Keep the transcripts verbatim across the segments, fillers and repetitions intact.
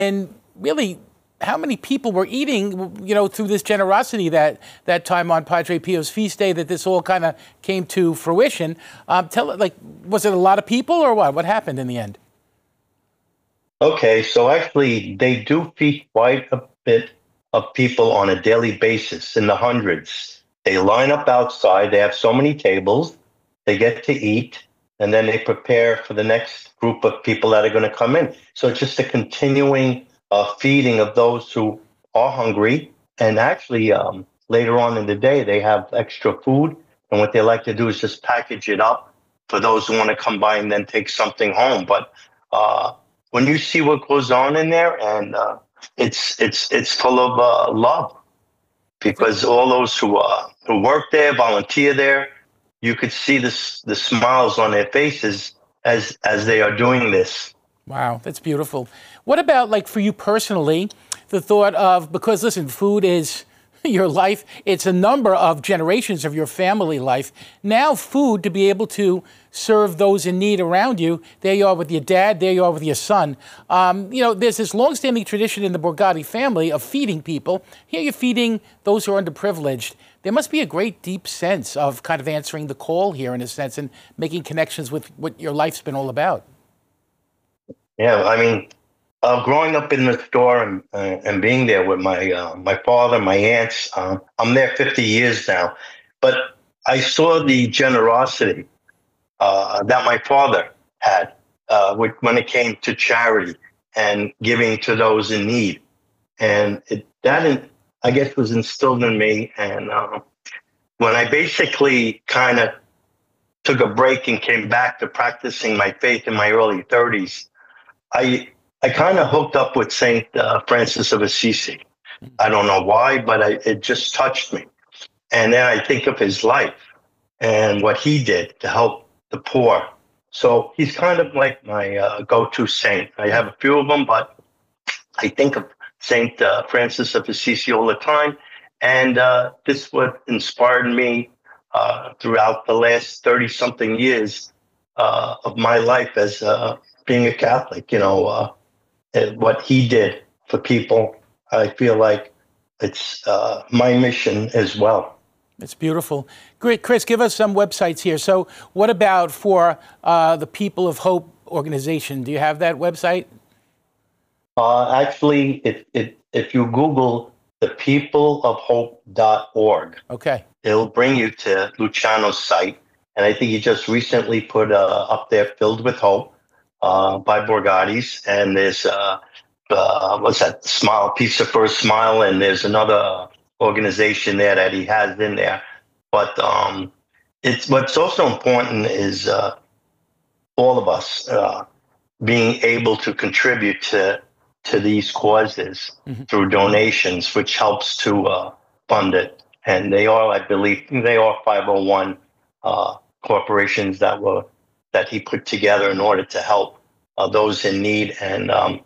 And really, how many people were eating, you know, through this generosity that that time on Padre Pio's feast day that this all kind of came to fruition? Um, tell like, was it a lot of people or what? What happened in the end? Okay, so actually, they do feed quite a bit of people on a daily basis in the hundreds. They line up outside, they have so many tables, they get to eat, and then they prepare for the next group of people that are going to come in. So it's just a continuing uh, feeding of those who are hungry. And actually, um, later on in the day, they have extra food. And what they like to do is just package it up for those who want to come by and then take something home. But uh, when you see what goes on in there, and uh, it's it's it's full of uh, love because all those who uh, who work there, volunteer there, you could see this the smiles on their faces as as they are doing this. Wow, that's beautiful. What about, like, for you personally, the thought of, because listen, food is your life, it's a number of generations of your family life. Now food to be able to serve those in need around you. There you are with your dad, there you are with your son. Um, you know, there's this longstanding tradition in the Borgatti family of feeding people. Here you're feeding those who are underprivileged. There must be a great deep sense of kind of answering the call here in a sense and making connections with what your life's been all about. Yeah, I mean, uh, growing up in the store and uh, and being there with my uh, my father, my aunts, um, I'm there fifty years now, but I saw the generosity uh, that my father had uh, with, when it came to charity and giving to those in need, and it, that I guess was instilled in me. And uh, when I basically kind of took a break and came back to practicing my faith in my early thirties, I I kind of hooked up with Saint uh, Francis of Assisi. I don't know why, but I, it just touched me. And then I think of his life and what he did to help the poor. So he's kind of like my uh, go-to saint. I have a few of them, but I think of Saint uh, Francis of Assisi all the time. And uh, this is what inspired me uh, throughout the last thirty-something years uh, of my life as uh, being a Catholic. You know, uh, and what he did for people, I feel like it's uh, my mission as well. It's beautiful. Great. Chris, give us some websites here. So what about for uh, the People of Hope organization? Do you have that website? Uh, actually, if, if, if you Google the people of hope dot org, okay, it'll bring you to Luciano's site. And I think he just recently put uh, up there Filled with Hope uh, by Borgatti's. And there's, uh, uh, what's that, Smile, Pizza for a Smile. And there's another organization there that he has in there. But um, it's what's also important is uh, all of us uh, being able to contribute to to these causes mm-hmm. through donations, which helps to uh, fund it. And they are, I believe, they are five oh one uh, corporations that were that he put together in order to help uh, those in need. And um,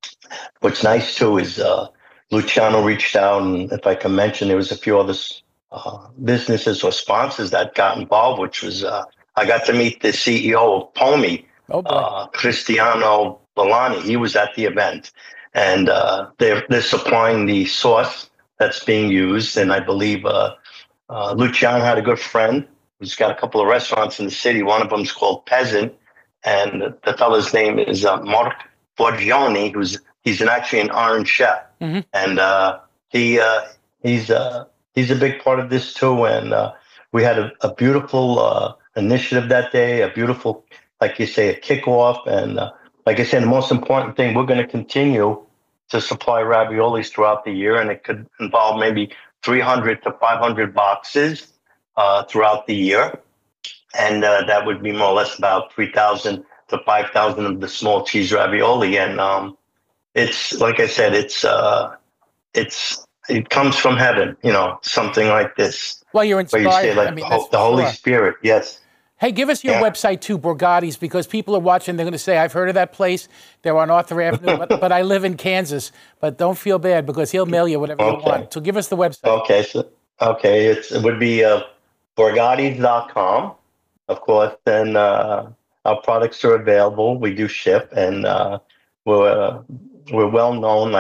what's nice too is uh, Luciano reached out, and if I can mention, there was a few other uh, businesses or sponsors that got involved, which was uh, I got to meet the C E O of POMI, oh, uh, Cristiano Bolani. He was at the event, and uh, they're they're supplying the sauce that's being used. And I believe uh, uh, Luciano had a good friend who's got a couple of restaurants in the city. One of them is called Peasant, and the, the fellow's name is uh, Mark Forgione, who's he's an, actually an Iron Chef, mm-hmm. and uh, he uh, he's uh, he's a big part of this too. And uh, we had a, a beautiful uh, initiative that day, a beautiful, like you say, a kickoff. And uh, like I said, the most important thing, we're going to continue to supply raviolis throughout the year, and it could involve maybe three hundred to five hundred boxes uh, throughout the year, and uh, that would be more or less about three thousand to five thousand of the small cheese ravioli. And um, it's like I said, it's uh, it's it comes from heaven, you know, something like this. Well, you're inspired. Where you say, like, I mean, the, the Holy sure. Spirit, yes. Hey, give us your yeah. website too, Borgatti's, because people are watching. They're going to say, "I've heard of that place. They're on Arthur Avenue, but, but I live in Kansas." But don't feel bad because he'll mail you whatever okay. you want. So give us the website. Okay, so okay, it's, it would be uh, Borgattis dot com, of course. And uh, our products are available. We do ship, and uh, we're uh, we're well known.